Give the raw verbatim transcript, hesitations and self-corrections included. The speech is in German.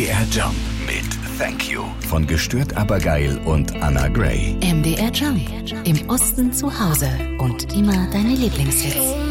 D R Jump mit Thank You von Gestört aber geil und Anna Gray. M D R Jump. Im Osten zu Hause und immer deine Lieblingshits.